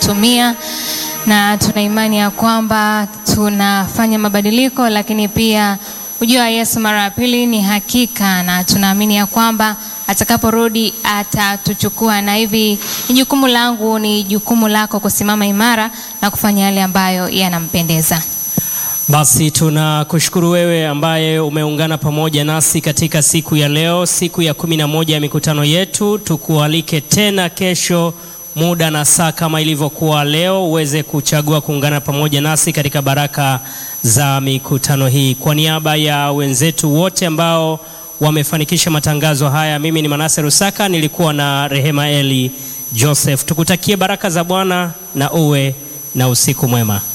tumia, na tuna imani ya kwamba tunafanya mabadiliko, lakini pia ujio wa Yesu mara ya pili ni hakika, na tunaamini ya kwamba atakaporudi atatuchukua, na hivi ni jukumu langu, ni jukumu lako kusimama imara na kufanya yale ambayo yanampendeza. Basi tunakushukuru wewe ambaye umeungana pamoja nasi katika siku ya leo, siku ya 11 ya mikutano yetu. Tukualike tena kesho muda na saa kama ilivyokuwa leo, uweze kuchagua kuungana pamoja nasi katika baraka za mikutano hii. Kwa niaba ya wenzetu wote ambao wamefanikisha matangazo haya, mimi ni Manase Rusaka, nilikuwa na Rehema Eli Joseph. Tukutakie baraka za Bwana na uwe na usiku mwema.